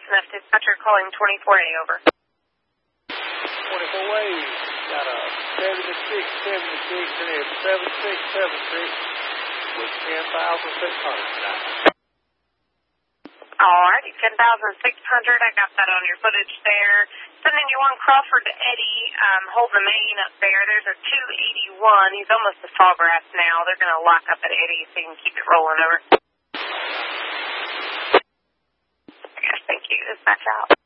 enough. Dispatcher calling 24A, over. 24A, got a 7676 and a 7676 with 10,600 tonight. Alrighty, 10,600. I got that on your footage there. Sending you on Crawford to Eddie. Hold the main up there. There's a 281. He's almost to Sawgrass now. They're going to lock up at Eddie so you can keep it rolling, over. I guess, thank you. Dispatch out.